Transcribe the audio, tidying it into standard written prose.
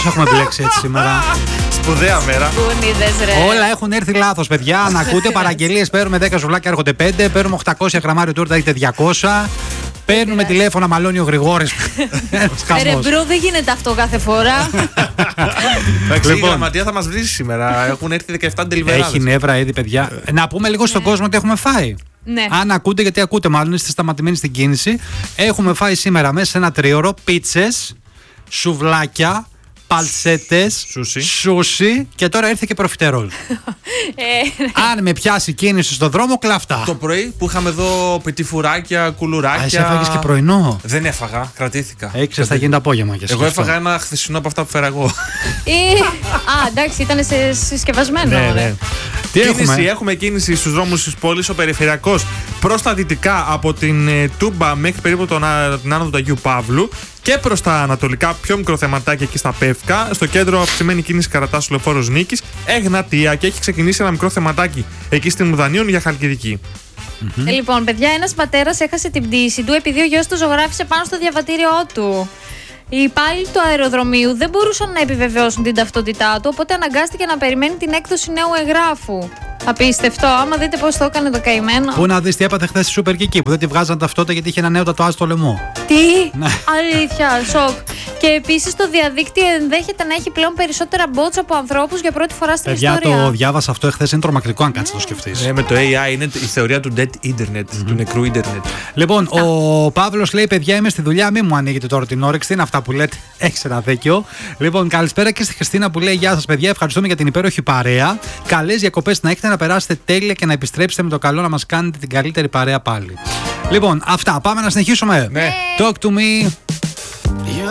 Πώς έχουμε μπλέξει έτσι σήμερα? Σπουδαία μέρα. Όλα έχουν έρθει λάθος, παιδιά. Να ακούτε παραγγελίες. Παίρνουμε 10 σουβλάκια, έρχονται 5. Παίρνουμε 800 γραμμάριο τούρτα, έχετε 200. Παίρνουμε τηλέφωνα, μαλώνει ο Γρηγόρης. Ρε μπρο, δεν γίνεται αυτό κάθε φορά. Εντάξει, η γραμματεία θα μας βρει σήμερα. Έχουν έρθει 17 ντελιβεράδες. Έχει νεύρα ήδη, παιδιά. Να πούμε λίγο στον κόσμο ότι έχουμε φάει. Ναι. Αν ακούτε, γιατί ακούτε, μάλλον είστε σταματημένοι στην κίνηση. Έχουμε φάει σήμερα μέσα σε ένα τρίωρο πίτσες, σουβλάκια, παλτσέτες, σούσι και τώρα ήρθε και προφιτερόλ. Αν με πιάσει κίνηση στον δρόμο, κλαφτά. Το πρωί που είχαμε εδώ πετιφουράκια, κουλουράκια. Εσύ έφαγες και πρωινό? Δεν έφαγα, κρατήθηκα. Έξω θα γίνει το απόγευμα και εσύ. Εγώ έφαγα ένα χθεσινό από αυτά που φέρα εγώ. Εντάξει, ήταν συσκευασμένο. Ναι. Έχουμε κίνηση στους δρόμους της πόλης. Ο περιφερειακός προς τα δυτικά από την Τούμπα μέχρι περίπου την άνοδο του Αγίου Παύλου. Και προς τα ανατολικά, πιο μικρό θεματάκι εκεί στα Πεύκα. Στο κέντρο, αυξημένη κίνηση Καρατάσου Λεωφόρος Νίκης, Εγνατία, και έχει ξεκινήσει ένα μικρό θεματάκι εκεί στην Μουδανίων για Χαλκιδική. Λοιπόν, παιδιά, ένας πατέρας έχασε την πτήση του επειδή ο γιος του ζωγράφησε πάνω στο διαβατήριό του. Οι υπάλληλοι του αεροδρομίου δεν μπορούσαν να επιβεβαιώσουν την ταυτότητά του, οπότε αναγκάστηκε να περιμένει την έκδοση νέου εγγράφου. Απίστευτο, άμα δείτε πώς το έκανε το καημένο. Πού να δεις τι έπαθε χθες στη Σούπερ Κίκη που δεν τη βγάζαν ταυτότητα γιατί είχε ένα νέο τατουάζ στο λαιμό. Τι! Αλήθεια, σοκ. Και επίσης το διαδίκτυο ενδέχεται να έχει πλέον περισσότερα bots από ανθρώπους για πρώτη φορά στην ιστορία. Το διάβασα αυτό εχθές, είναι τρομακτικό αν κάτσεις το σκεφτείς. Με το AI είναι η θεωρία του dead internet, του νεκρού internet. Λοιπόν, ο Παύλος λέει: παιδιά, είμαι στη δουλειά, μην μου ανοίγετε τώρα την όρεξη. Τι είναι αυτά που λέτε, έχεις ένα δίκιο. Λοιπόν, καλησπέρα και στη Χριστίνα που λέει: γεια σας, παιδιά, ευχαριστούμε για την υπέροχη παρέα. Καλές διακοπές να έχετε, να περάσετε τέλεια και να επιστρέψετε με το καλό να μας κάνετε την καλύτερη παρέα πάλι. Λοιπόν, αυτά. Πάμε να συνεχίσουμε. Ναι. Talk to me.